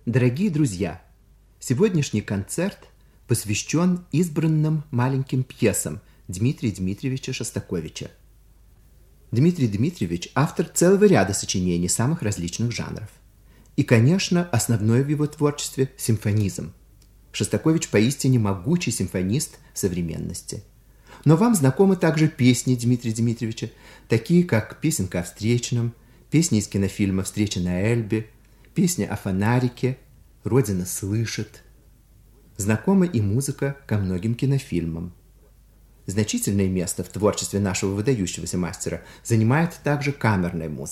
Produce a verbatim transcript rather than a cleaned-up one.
Дорогие друзья, сегодняшний концерт посвящен избранным маленьким пьесам Дмитрия Дмитриевича Шостаковича. Дмитрий Дмитриевич – автор целого ряда сочинений самых различных жанров. И, конечно, основное в его творчестве – симфонизм. Шостакович поистине могучий симфонист современности. Но вам знакомы также песни Дмитрия Дмитриевича, такие как «Песенка о встречном», песни из кинофильма «Встреча на Эльбе», песня о фонарике, «Родина слышит». Знакома и музыка ко многим кинофильмам. Значительное место в творчестве нашего выдающегося мастера занимает также камерная музыка.